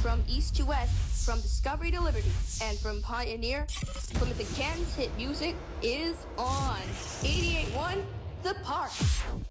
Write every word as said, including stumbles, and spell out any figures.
From east to west, from discovery to liberty, and from pioneer, Plymouth and Canton's hit music is on. eighty-eight point one, The Park.